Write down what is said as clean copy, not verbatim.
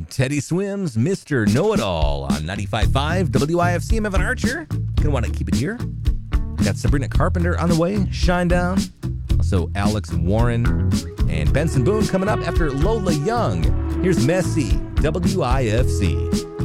Teddy Swims, Mr. Know-It-All on 95.5 WIFC. I'm Evan Archer. Gonna want to keep it here. Got Sabrina Carpenter on the way, Shine Down. Also Alex Warren and Benson Boone coming up after Lola Young. Here's Messy, WIFC.